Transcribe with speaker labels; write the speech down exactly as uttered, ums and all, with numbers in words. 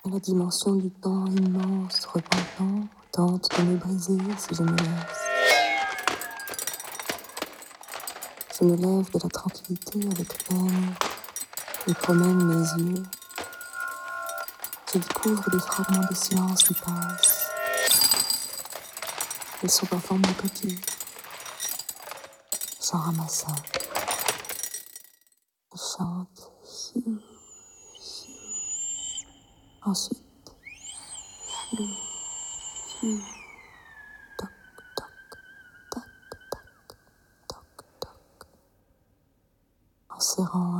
Speaker 1: La dimension du temps immense, repentant, tente de me briser si je me laisse. Je me lève de la tranquillité avec peine et promène mes yeux. Je découvre des fragments de silence qui passent. Ils sont en forme de coquilles. J'en ramasse un. Je chante. Hiu, hiu. Ensuite, hiu, hiu. Toc, toc, tac, tac, toc, toc. En serrant